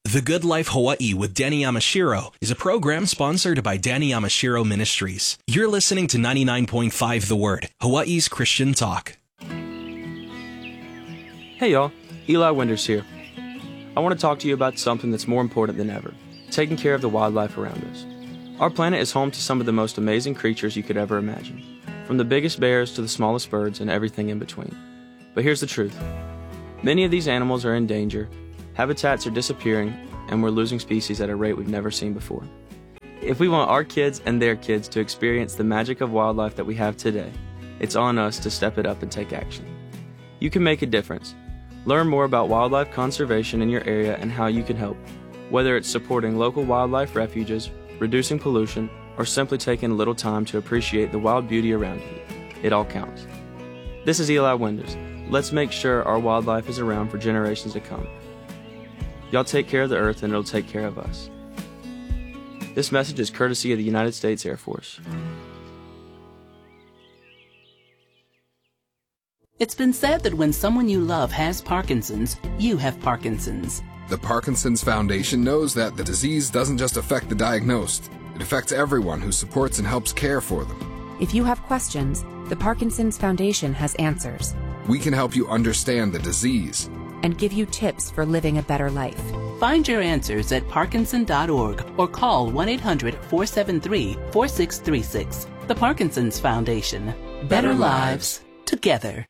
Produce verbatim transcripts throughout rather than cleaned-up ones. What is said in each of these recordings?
The Good Life Hawaii with Danny Yamashiro is a program sponsored by Danny Yamashiro Ministries. You're listening to ninety-nine point five The Word, Hawaii's Christian talk. Hey y'all, Eli Winters here. I want to talk to you about something that's more important than ever, taking care of the wildlife around us. Our planet is home to some of the most amazing creatures you could ever imagine, from the biggest bears to the smallest birds and everything in between. But here's the truth. Many of these animals are in danger, habitats are disappearing, and we're losing species at a rate we've never seen before. If we want our kids and their kids to experience the magic of wildlife that we have today, it's on us to step it up and take action. You can make a difference. Learn more about wildlife conservation in your area and how you can help, whether it's supporting local wildlife refuges, reducing pollution, or simply taking a little time to appreciate the wild beauty around you. It all counts. This is Eli Winters. Let's make sure our wildlife is around for generations to come. Y'all take care of the earth and it'll take care of us. This message is courtesy of the United States Air Force. It's been said that when someone you love has Parkinson's, you have Parkinson's. The Parkinson's Foundation knows that the disease doesn't just affect the diagnosed. It affects everyone who supports and helps care for them. If you have questions, the Parkinson's Foundation has answers. We can help you understand the disease and give you tips for living a better life. Find your answers at parkinson dot org or call one eight hundred, four seven three, four six three six. The Parkinson's Foundation. Better, better lives together.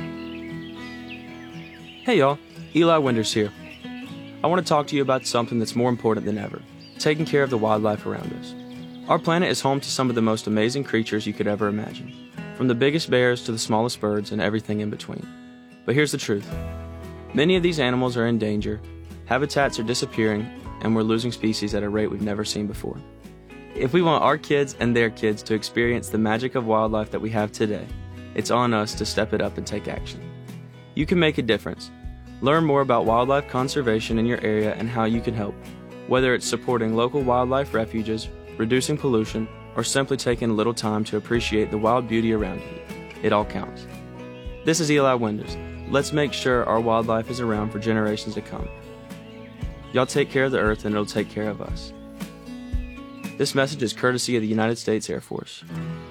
Hey y'all, Eli Winters here. I want to talk to you about something that's more important than ever, taking care of the wildlife around us. Our planet is home to some of the most amazing creatures you could ever imagine, from the biggest bears to the smallest birds and everything in between. But here's the truth. Many of these animals are in danger, habitats are disappearing, and we're losing species at a rate we've never seen before. If we want our kids and their kids to experience the magic of wildlife that we have today, it's on us to step it up and take action. You can make a difference. Learn more about wildlife conservation in your area and how you can help, whether it's supporting local wildlife refuges, reducing pollution, or simply taking a little time to appreciate the wild beauty around you. It all counts. This is Eli Winters. Let's make sure our wildlife is around for generations to come. Y'all take care of the earth and it'll take care of us. This message is courtesy of the United States Air Force.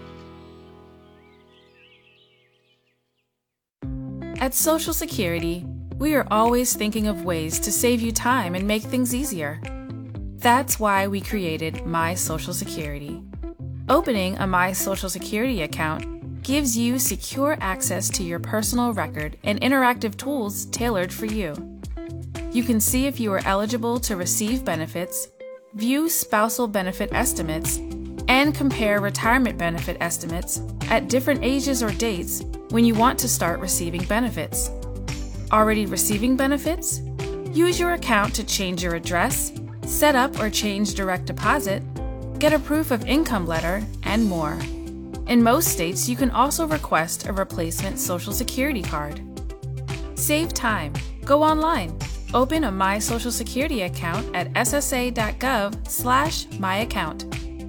At Social Security, we are always thinking of ways to save you time and make things easier. That's why we created My Social Security. Opening a My Social Security account gives you secure access to your personal record and interactive tools tailored for you. You can see if you are eligible to receive benefits, view spousal benefit estimates, and compare retirement benefit estimates at different ages or dates when you want to start receiving benefits. Already receiving benefits? Use your account to change your address, set up or change direct deposit, get a proof of income letter, and more. In most states, you can also request a replacement Social Security card. Save time. Go online. Open a My Social Security account at s s a dot gov slash my account.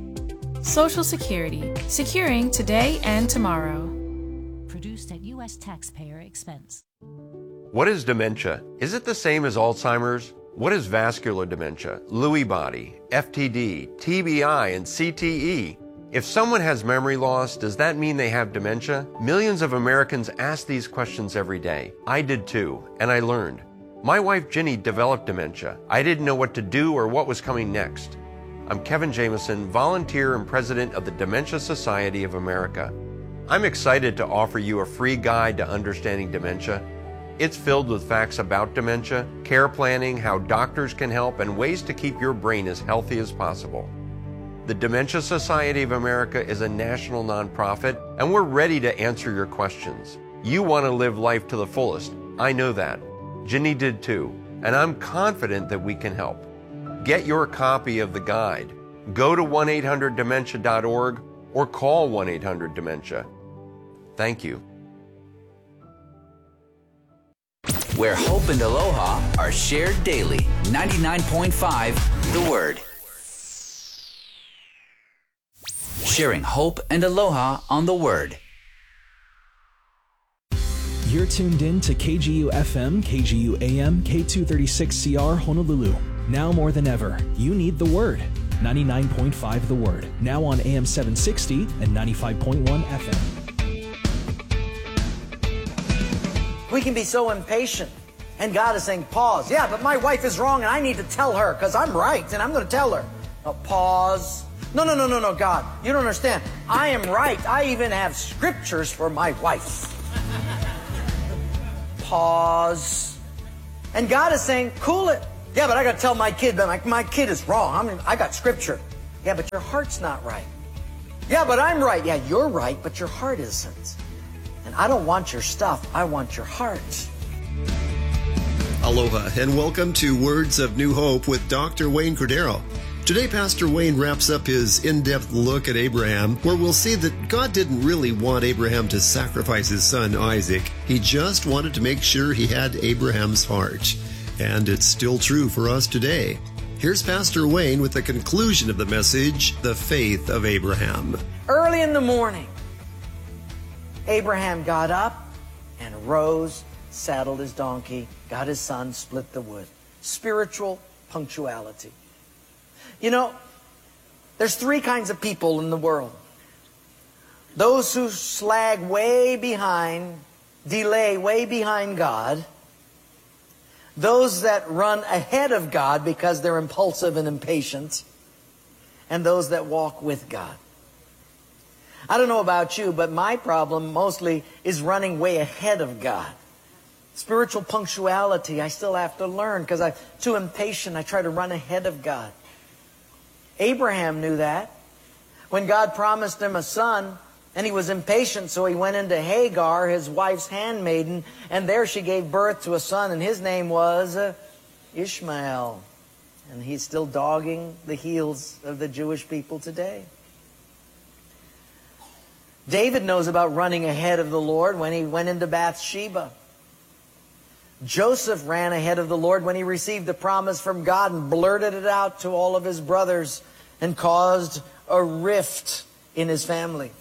Social Security. Securing today and tomorrow. Produced at U S taxpayer expense. What is dementia? Is it the same as Alzheimer's? What is vascular dementia, Lewy body, F T D, T B I, and C T E? If someone has memory loss, does that mean they have dementia? Millions of Americans ask these questions every day. I did too, and I learned. My wife Ginny developed dementia. I didn't know what to do or what was coming next. I'm Kevin Jameson, volunteer and president of the Dementia Society of America. I'm excited to offer you a free guide to understanding dementia. It's filled with facts about dementia, care planning, how doctors can help, and ways to keep your brain as healthy as possible. The Dementia Society of America is a national nonprofit, and we're ready to answer your questions. You want to live life to the fullest. I know that. Ginny did too, and I'm confident that we can help. Get your copy of the guide. Go to one eight hundred dementia dot org or call one eight hundred dementia. Thank you. Where hope and aloha are shared daily. ninety-nine point five The Word. Sharing hope and aloha on The Word. You're tuned in to K G U F M, K G U A M, K two thirty-six C R Honolulu. Now more than ever, you need the Word. ninety-nine point five The Word, now on A M seven sixty and ninety-five point one F M. We can be so impatient, and God is saying, pause. Yeah, but my wife is wrong, and I need to tell her, because I'm right, and I'm going to tell her. No, pause. No, no, no, no, no, God. You don't understand. I am right. I even have scriptures for my wife. Pause. And God is saying, cool it. Yeah, but I got to tell my kid that my, my kid is wrong. I mean, I got scripture. Yeah, but your heart's not right. Yeah, but I'm right. Yeah, you're right, but your heart isn't. And I don't want your stuff. I want your heart. Aloha, and welcome to Words of New Hope with Doctor Wayne Cordero. Today, Pastor Wayne wraps up his in-depth look at Abraham, where we'll see that God didn't really want Abraham to sacrifice his son Isaac. He just wanted to make sure he had Abraham's heart. And it's still true for us today. Here's Pastor Wayne with the conclusion of the message, The Faith of Abraham. Early in the morning, Abraham got up and rose, saddled his donkey, got his son, split the wood. Spiritual punctuality. You know, there's three kinds of people in the world. Those who slag way behind, delay way behind God. Those that run ahead of God because they're impulsive and impatient. And those that walk with God. I don't know about you, but my problem mostly is running way ahead of God. Spiritual punctuality, I still have to learn because I'm too impatient. I try to run ahead of God. Abraham knew that. When God promised him a son, and he was impatient, so he went into Hagar, his wife's handmaiden, and there she gave birth to a son, and his name was uh, Ishmael. And he's still dogging the heels of the Jewish people today. David knows about running ahead of the Lord when he went into Bathsheba. Joseph ran ahead of the Lord when he received the promise from God and blurted it out to all of his brothers and caused a rift in his family.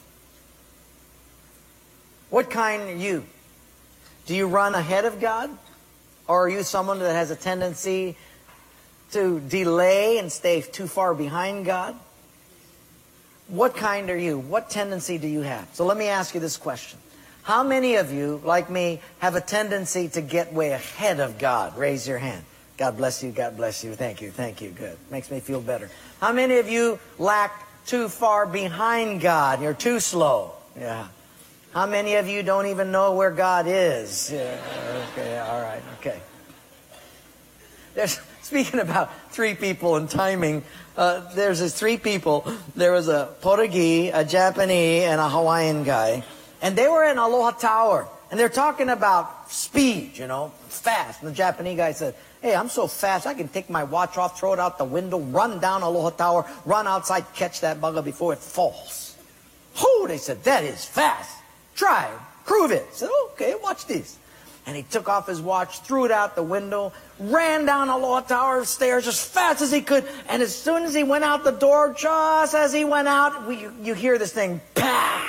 What kind are you? Do you run ahead of God? Or are you someone that has a tendency to delay and stay too far behind God? What kind are you? What tendency do you have? So let me ask you this question. How many of you, like me, have a tendency to get way ahead of God? Raise your hand. God bless you, God bless you. Thank you, thank you. Good. Makes me feel better. How many of you lack too far behind God? You're too slow. Yeah. How many of you don't even know where God is? Yeah. Okay, all right, okay. There's, speaking about three people and timing, uh, there's these three people. There was a Portuguese, a Japanese, and a Hawaiian guy. And they were in Aloha Tower. And they're talking about speed, you know, fast. And the Japanese guy said, hey, I'm so fast, I can take my watch off, throw it out the window, run down Aloha Tower, run outside, catch that bugger before it falls. Oh, they said, that is fast. Try it. Prove it. I said, okay, watch this. And he took off his watch, threw it out the window, ran down Aloha Tower stairs as fast as he could. And as soon as he went out the door, just as he went out, we, you, you hear this thing, pah!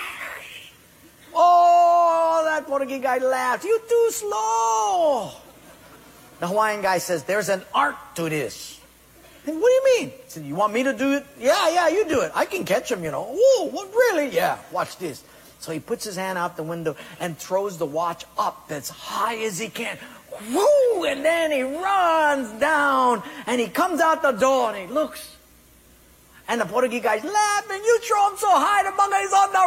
Oh, that Portuguese guy laughed. You too slow. The Hawaiian guy says, there's an art to this. And what do you mean? He said, you want me to do it? Yeah, yeah, you do it. I can catch him, you know. Oh, what, really? Yeah, watch this. So he puts his hand out the window and throws the watch up as high as he can. Woo! And then he runs down and he comes out the door and he looks. And the Portuguese guy's laughing. You throw him so high, the bugger is on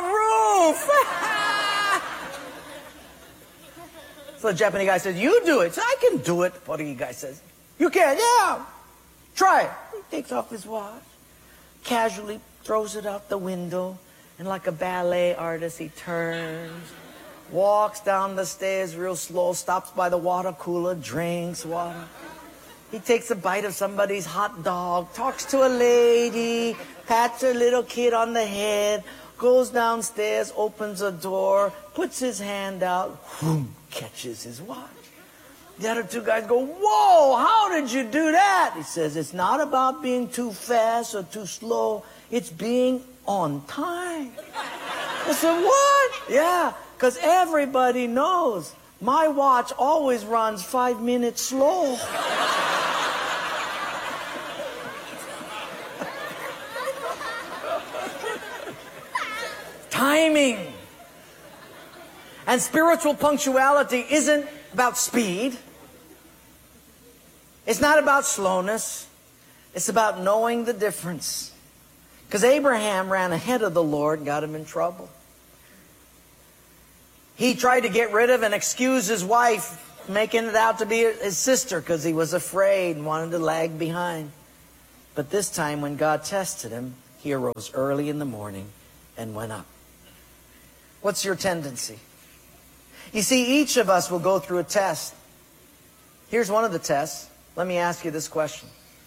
the roof. So the Japanese guy says, you do it. So I can do it. The Portuguese guy says, you can? Yeah. Try it. He takes off his watch, casually throws it out the window. And like a ballet artist, he turns, walks down the stairs real slow, stops by the water cooler, drinks water. He takes a bite of somebody's hot dog, talks to a lady, pats her little kid on the head, goes downstairs, opens a door, puts his hand out, whoom, catches his watch. The other two guys go, whoa, how did you do that? He says, it's not about being too fast or too slow. It's being on time. I said, what? Yeah, because everybody knows my watch always runs five minutes slow. And spiritual punctuality isn't about speed. It's not about slowness. It's about knowing the difference. Because Abraham ran ahead of the Lord and got him in trouble. He tried to get rid of and excuse his wife, making it out to be his sister because he was afraid and wanted to lag behind. But this time when God tested him, he arose early in the morning and went up. What's your tendency? You see, each of us will go through a test. Here's one of the tests. Let me ask you this question.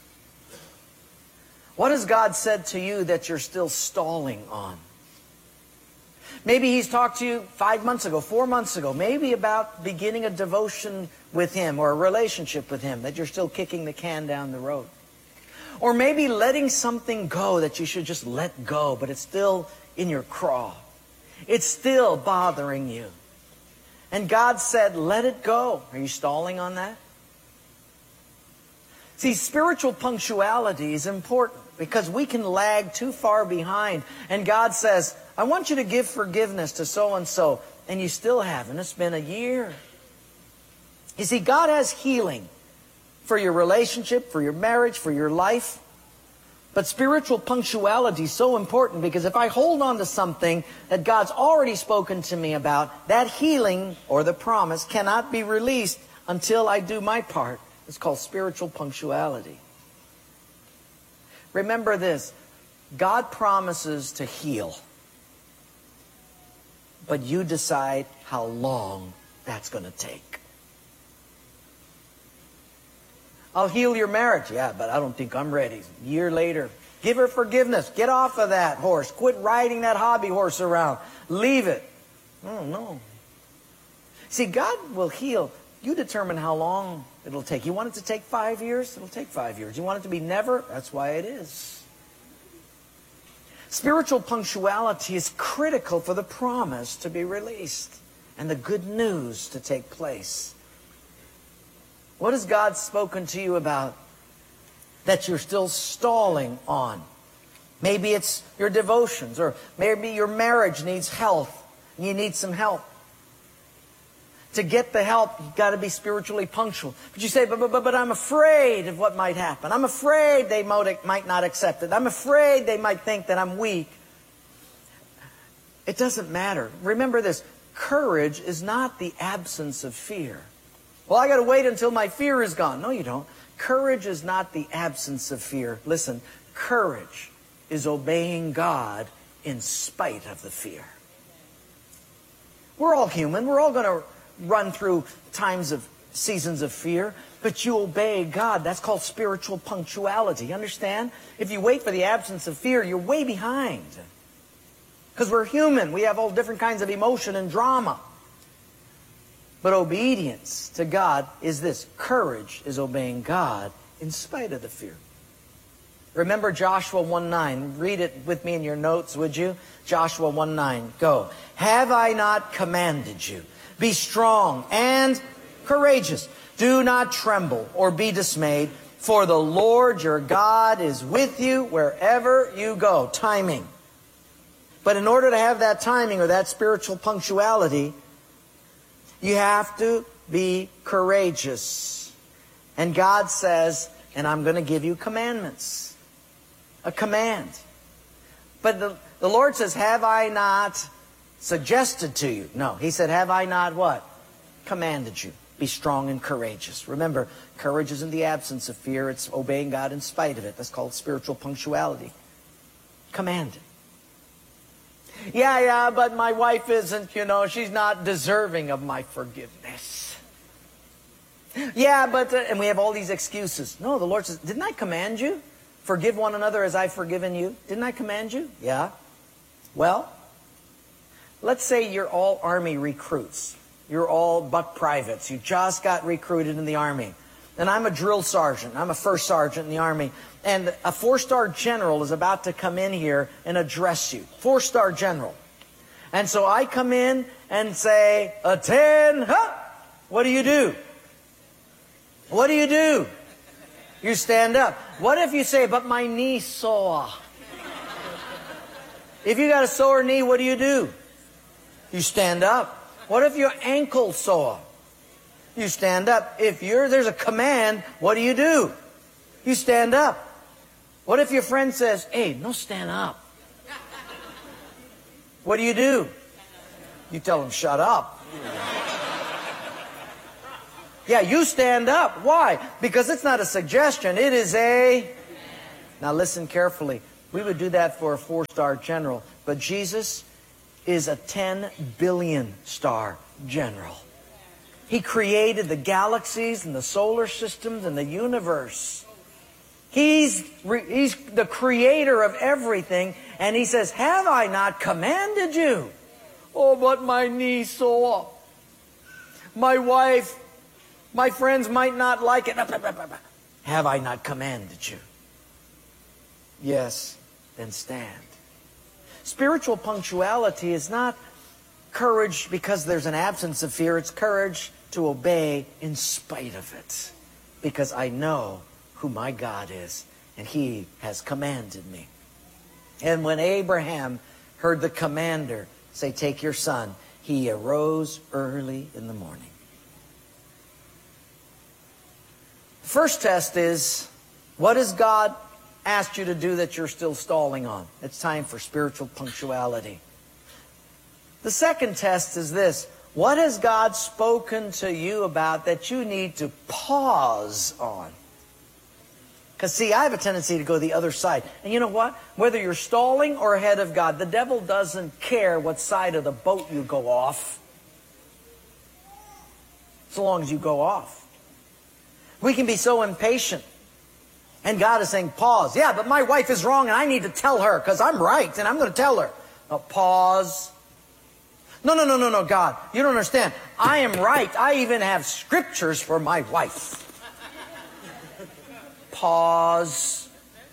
What has God said to you that you're still stalling on? Maybe He's talked to you five months ago, four months ago, maybe about beginning a devotion with Him or a relationship with Him that you're still kicking the can down the road. Or maybe letting something go that you should just let go, but it's still in your craw. It's still bothering you. And God said, let it go. Are you stalling on that? See, spiritual punctuality is important because we can lag too far behind. And God says, I want you to give forgiveness to so-and-so. And you still haven't. It's been a year. You see, God has healing for your relationship, for your marriage, for your life. But spiritual punctuality is so important because if I hold on to something that God's already spoken to me about, that healing or the promise cannot be released until I do my part. It's called spiritual punctuality. Remember this, God promises to heal, but you decide how long that's going to take. I'll heal your marriage. Yeah, but I don't think I'm ready. A year later, give her forgiveness. Get off of that horse. Quit riding that hobby horse around. Leave it. Oh, no. See, God will heal. You determine how long it'll take. You want it to take five years? It'll take five years. You want it to be never? That's why it is. Spiritual punctuality is critical for the promise to be released and the good news to take place. What has God spoken to you about that you're still stalling on? Maybe it's your devotions, or maybe your marriage needs health and you need some help. To get the help, you've got to be spiritually punctual. But you say, but, but, but I'm afraid of what might happen. I'm afraid they might not accept it. I'm afraid they might think that I'm weak. It doesn't matter. Remember this, courage is not the absence of fear. Well, I got to wait until my fear is gone. No, you don't. Courage is not the absence of fear. Listen, courage is obeying God in spite of the fear. We're all human. We're all going to run through times of seasons of fear, but you obey God. That's called spiritual punctuality. You understand? If you wait for the absence of fear, you're way behind. Because we're human. We have all different kinds of emotion and drama. But obedience to God is this. Courage is obeying God in spite of the fear. Remember Joshua one nine. Read it with me in your notes, would you? Joshua one nine. Go. Have I not commanded you? Be strong and courageous. Do not tremble or be dismayed, for the Lord your God is with you wherever you go. Timing. But in order to have that timing or that spiritual punctuality, you have to be courageous. And God says, and I'm going to give you commandments. A command. But the, the Lord says, have I not suggested to you? No. He said, have I not what? Commanded you. Be strong and courageous. Remember, courage isn't the absence of fear. It's obeying God in spite of it. That's called spiritual punctuality. Commanded. Yeah, yeah, but my wife isn't, you know, she's not deserving of my forgiveness. Yeah, but, uh, and we have all these excuses. No, the Lord says, didn't I command you? Forgive one another as I've forgiven you. Didn't I command you? Yeah. Well, let's say you're all Army recruits. You're all buck privates. You just got recruited in the Army. And I'm a drill sergeant. I'm a first sergeant in the Army. And a four-star general is about to come in here and address you. Four-star general. And so I come in and say, attend, huh? What do you do? What do you do? You stand up. What if you say, but my knee sore? If you got a sore knee, what do you do? You stand up. What if your ankle sore? You stand up. If you're, there's a command, what do you do? You stand up. What if your friend says, hey, no stand up? What do you do? You tell him, shut up. Yeah, you stand up. Why? Because it's not a suggestion. It is a... Now listen carefully. We would do that for a four-star general. But Jesus is a ten billion star general. He created the galaxies and the solar systems and the universe. He's, he's the creator of everything. And he says, have I not commanded you? Oh, but my knee's sore. My wife, my friends might not like it. Have I not commanded you? Yes, then stand. Spiritual punctuality is not courage because there's an absence of fear. It's courage to obey in spite of it. Because I know who my God is, and He has commanded me. And when Abraham heard the commander say, take your son, he arose early in the morning. The first test is, what has God asked you to do that you're still stalling on? It's time for spiritual punctuality. The second test is this. What has God spoken to you about that you need to pause on? Because, see, I have a tendency to go the other side. And you know what? Whether you're stalling or ahead of God, the devil doesn't care what side of the boat you go off, so long as you go off. We can be so impatient. And God is saying, pause. Yeah, but my wife is wrong and I need to tell her because I'm right and I'm going to tell her. No, pause. No, no, no, no, no, God. You don't understand. I am right. I even have scriptures for my wife. Pause.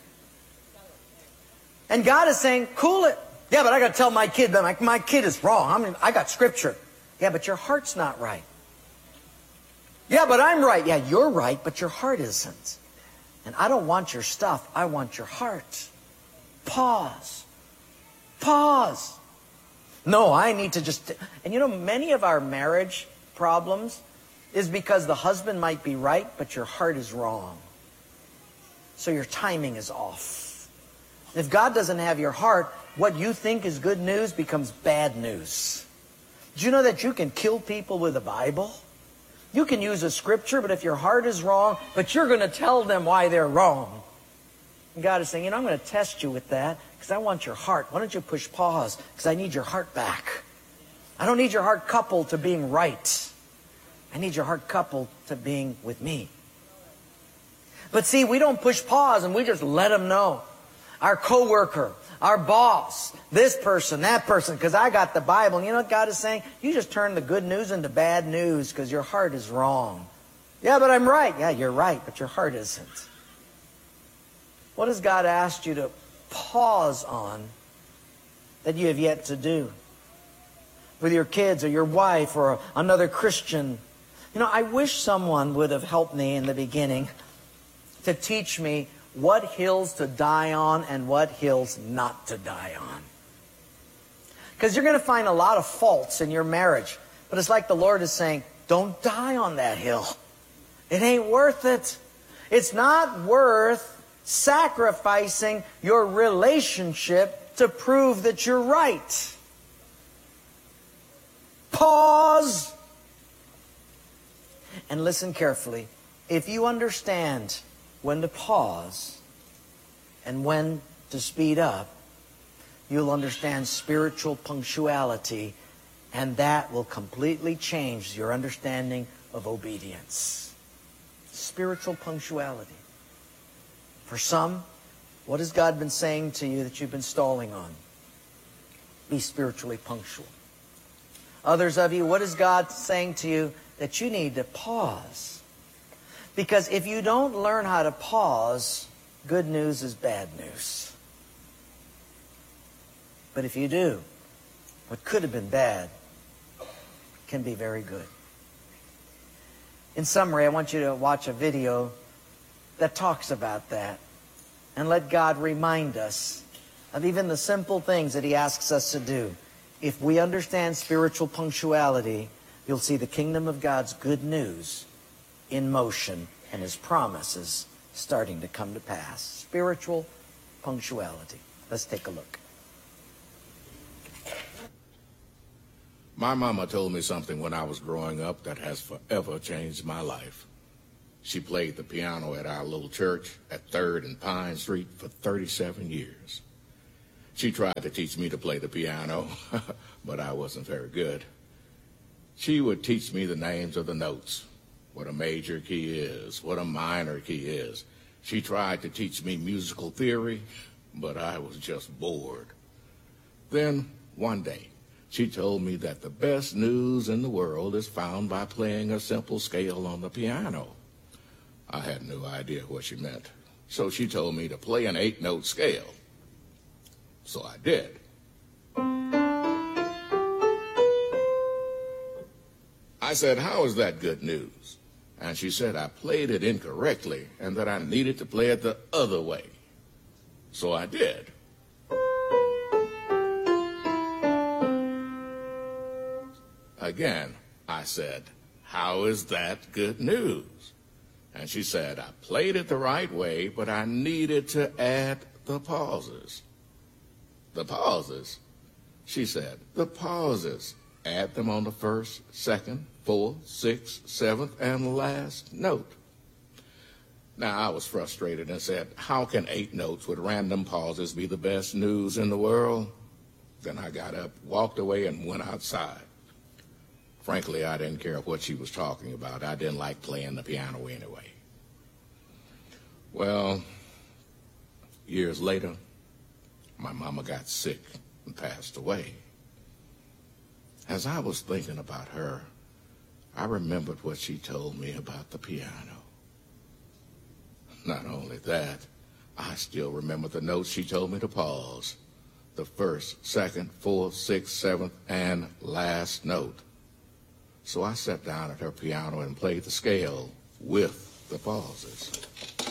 And God is saying, cool it. Yeah, but I got to tell my kid that my, my kid is wrong. I mean, I got scripture. Yeah, but your heart's not right. Yeah, but I'm right. Yeah, you're right, but your heart isn't. And I don't want your stuff. I want your heart. Pause. Pause. No, I need to just... And you know, many of our marriage problems is because the husband might be right, but your heart is wrong. So your timing is off. If God doesn't have your heart, what you think is good news becomes bad news. Did you know that you can kill people with the Bible? You can use a scripture, but if your heart is wrong, but you're going to tell them why they're wrong. And God is saying, you know, I'm going to test you with that because I want your heart. Why don't you push pause? Because I need your heart back. I don't need your heart coupled to being right. I need your heart coupled to being with me. But see, we don't push pause and we just let them know. Our coworker, our boss, this person, that person, because I got the Bible. And you know what God is saying? You just turn the good news into bad news because your heart is wrong. Yeah, but I'm right. Yeah, you're right, but your heart isn't. What has God asked you to pause on that you have yet to do? With your kids or your wife or another Christian. You know, I wish someone would have helped me in the beginning to teach me what hills to die on and what hills not to die on. Because you're going to find a lot of faults in your marriage. But it's like the Lord is saying, don't die on that hill. It ain't worth it. It's not worth sacrificing your relationship to prove that you're right. Pause. And listen carefully. If you understand when to pause and when to speed up, you'll understand spiritual punctuality, and that will completely change your understanding of obedience. Spiritual punctuality. For some, what has God been saying to you that you've been stalling on? Be spiritually punctual. Others of you, what is God saying to you that you need to pause? Because if you don't learn how to pause, good news is bad news. But if you do, what could have been bad can be very good. In summary, I want you to watch a video that talks about that. And let God remind us of even the simple things that He asks us to do if we understand spiritual punctuality, you'll see the kingdom of God's good news in motion and His promises starting to come to pass. Spiritual punctuality. Let's take a look. My mama told me something when I was growing up that has forever changed my life. She played the piano at our little church at third and Pine Street for thirty-seven years. She tried to teach me to play the piano, but I wasn't very good. She would teach me the names of the notes, what a major key is, what a minor key is. She tried to teach me musical theory, but I was just bored. Then, one day, she told me that the best news in the world is found by playing a simple scale on the piano. I had no idea what she meant, so she told me to play an eight-note scale. So I did. I said, "How is that good news?" And she said I played it incorrectly and that I needed to play it the other way. So I did. Again, I said, "How is that good news?" And she said, "I played it the right way, but I needed to add the pauses." The pauses? She said, "The pauses. Add them on the first, second, fourth, sixth, seventh, and last note." Now, I was frustrated and said, "How can eight notes with random pauses be the best news in the world?" Then I got up, walked away, and went outside. Frankly, I didn't care what she was talking about. I didn't like playing the piano anyway. Well, years later, my mama got sick and passed away. As I was thinking about her, I remembered what she told me about the piano. Not only that, I still remember the notes she told me to pause. The first, second, fourth, sixth, seventh, and last note. So I sat down at her piano and played the scale with the pauses.